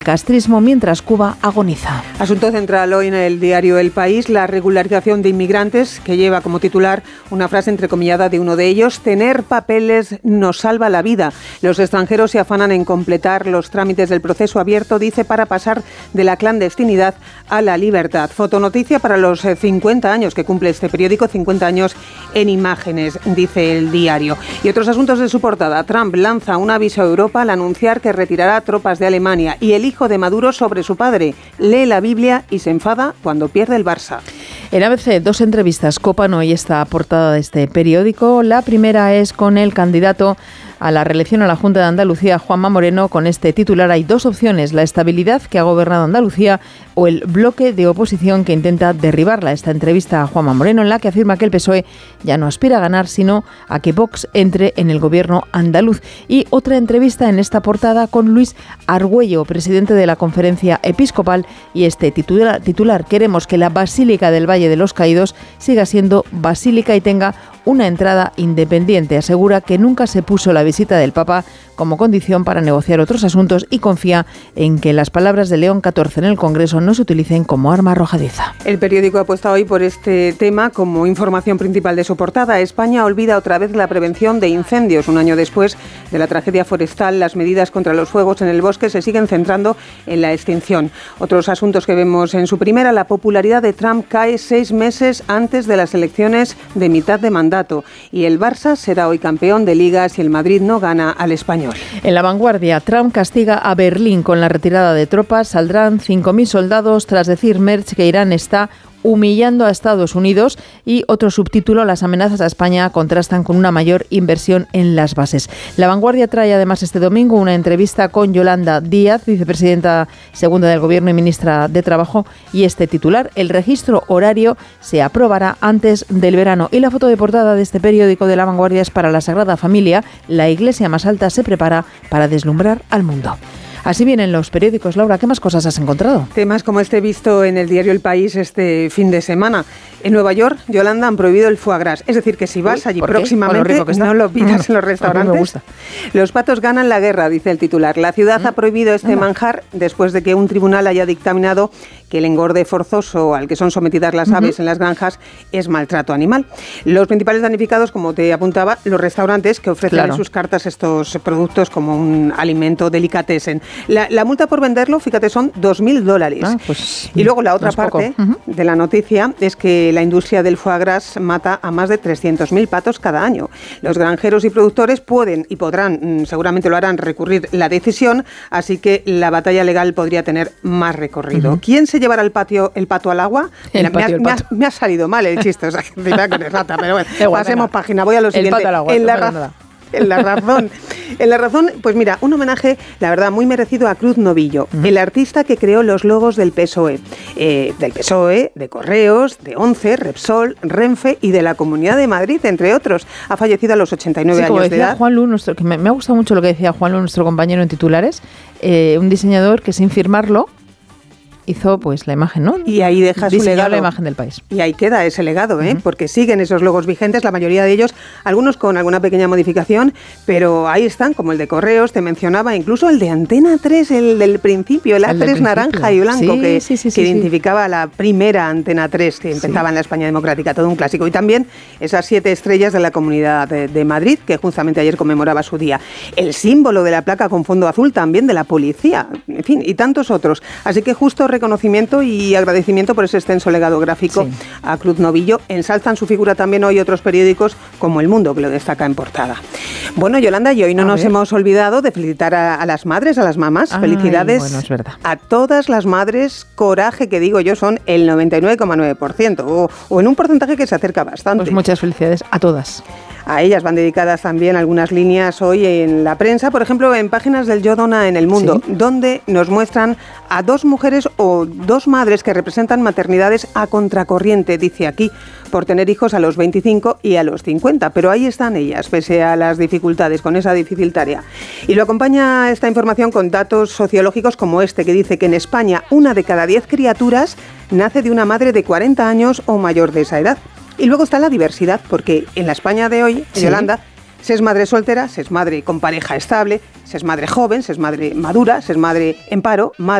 castrismo mientras Cuba agoniza. Asunto central hoy en el diario El País, la regularización de inmigrantes, que lleva como titular una frase entrecomillada de uno de ellos: tener papeles nos salva la vida. Los extranjeros se afanan en completar los trámites del proceso abierto, dice, para pasar de la clandestinidad a la libertad. Fotonoticia para los 50 años que cumple este periódico, 50 años en imágenes, dice el diario. Y otros asuntos de su portada: Trump lanza un aviso a Europa al anunciar que retirará tropas de Alemania, y el hijo de Maduro sobre su padre lee la Biblia y se enfada cuando pierde el Barça. En ABC, 2 entrevistas copan hoy esta portada de este periódico. La primera es con el candidato a la reelección a la Junta de Andalucía, Juanma Moreno. Con este titular hay 2 opciones: la estabilidad que ha gobernado Andalucía o el bloque de oposición que intenta derribarla. Esta entrevista a Juanma Moreno, en la que afirma que el PSOE ya no aspira a ganar, sino a que Vox entre en el gobierno andaluz. Y otra entrevista en esta portada con Luis Argüello, presidente de la Conferencia Episcopal, y este titular: queremos que la Basílica del Valle de los Caídos siga siendo basílica y tenga una entrada independiente. Asegura que nunca se puso la visita del Papa como condición para negociar otros asuntos y confía en que las palabras de León XIV en el Congreso no se utilicen como arma arrojadiza. El periódico apuesta hoy por este tema como información principal de su portada. España olvida otra vez la prevención de incendios. Un año después de la tragedia forestal, las medidas contra los fuegos en el bosque se siguen centrando en la extinción. Otros asuntos que vemos en su primera: la popularidad de Trump cae 6 meses antes de las elecciones de mitad de mandato, y el Barça será hoy campeón de Liga si el Madrid no gana al Español. En La Vanguardia, Trump castiga a Berlín con la retirada de tropas. Saldrán 5.000 soldados tras decir Merz que Irán está humillando a Estados Unidos. Y otro subtítulo: las amenazas a España contrastan con una mayor inversión en las bases. La Vanguardia trae además este domingo una entrevista con Yolanda Díaz, vicepresidenta segunda del Gobierno y ministra de Trabajo, y este titular: el registro horario se aprobará antes del verano. Y la foto de portada de este periódico de La Vanguardia es para la Sagrada Familia. La iglesia más alta se prepara para deslumbrar al mundo. Así vienen los periódicos. Laura, ¿qué más cosas has encontrado? Temas como este visto en el diario El País este fin de semana. En Nueva York, Yolanda, han prohibido el foie gras. Es decir, que si vas allí próximamente, no lo pidas en los restaurantes. A mí me gusta. Los patos ganan la guerra, dice el titular. La ciudad ha prohibido este manjar después de que un tribunal haya dictaminado que el engorde forzoso al que son sometidas las aves en las granjas es maltrato animal. Los principales damnificados, como te apuntaba, los restaurantes que ofrecen en sus cartas estos productos como un alimento delicatessen. La multa por venderlo, fíjate, son $2.000. Y luego la otra parte de la noticia es que la industria del foie gras mata a más de 300.000 patos cada año. Los granjeros y productores pueden y podrán, seguramente lo harán, recurrir la decisión, así que la batalla legal podría tener más recorrido. ¿Quién se llevará el pato al agua? Me ha salido mal el chiste, o sea, que dirá que eres rata, pero bueno, pasemos página, voy a lo siguiente. El pato al agua, En La Razón, pues mira, un homenaje, la verdad, muy merecido a Cruz Novillo, el artista que creó los logos del PSOE, de Correos, de ONCE, Repsol, Renfe y de la Comunidad de Madrid, entre otros. Ha fallecido a los 89 años de edad. Juan Lu, que me ha gustado mucho lo que decía Juan Lu, nuestro compañero en titulares, un diseñador que sin firmarlo hizo pues la imagen, ¿no? Y ahí deja su legado, la imagen del país. Y ahí queda ese legado, porque siguen esos logos vigentes, la mayoría de ellos, algunos con alguna pequeña modificación, pero ahí están, como el de Correos, te mencionaba, incluso el de Antena 3, el del principio, el A3 naranja y blanco, que identificaba la primera Antena 3 que empezaba en la España democrática, todo un clásico. Y también esas 7 estrellas de la Comunidad de Madrid, que justamente ayer conmemoraba su día. El símbolo de la placa con fondo azul también de la policía, en fin, y tantos otros. Así que justo reconocimiento y agradecimiento por ese extenso legado gráfico a Cruz Novillo. Ensalzan su figura también hoy otros periódicos como El Mundo, que lo destaca en portada. Bueno, Yolanda, y hoy no nos hemos olvidado de felicitar a las madres, a las mamás. Felicidades a todas las madres. Coraje, que digo yo, son el 99,9%, o en un porcentaje que se acerca bastante. Pues muchas felicidades a todas. A ellas van dedicadas también algunas líneas hoy en la prensa, por ejemplo, en páginas del Yo Dona en El Mundo, donde nos muestran a 2 mujeres o 2 madres que representan maternidades a contracorriente, dice aquí, por tener hijos a los 25 y a los 50. Pero ahí están ellas, pese a las dificultades, con esa difícil tarea. Y lo acompaña esta información con datos sociológicos como este, que dice que en España 1 de cada 10 criaturas nace de una madre de 40 años o mayor de esa edad. Y luego está la diversidad, porque en la España de hoy, Yolanda, Se es madre soltera, se es madre con pareja estable, se es madre joven, se es madre madura, se es madre en paro, madre